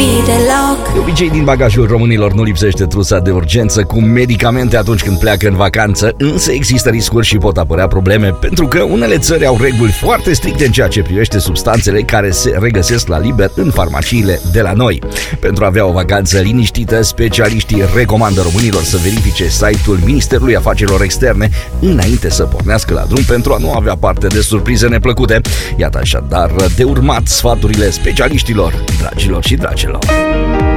deloc. De obicei, din bagajul românilor nu lipsește trusa de urgență cu medicamente atunci când pleacă în vacanță, însă există riscuri și pot apărea probleme, pentru că unele țări au reguli foarte stricte în ceea ce privește substanțele care se regăsesc la liber în farmaciile de la noi. Pentru a avea o vacanță liniștită, specialiștii recomandă românilor să verifice site-ul Ministerului Afacerilor Externe înainte să pornească la drum pentru a nu avea parte de surprize neplăcute. Iată așadar de urmat sfaturile specialiștilor, dragilor și dragelor.